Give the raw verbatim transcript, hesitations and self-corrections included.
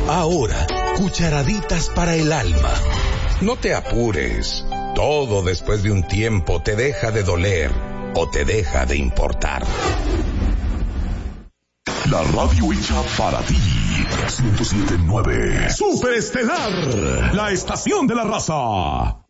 Ahora, cucharaditas para el alma. No te apures. Todo después de un tiempo te deja de doler o te deja de importar. La radio hecha para ti. ciento siete punto nueve. Superestelar, la estación de la raza.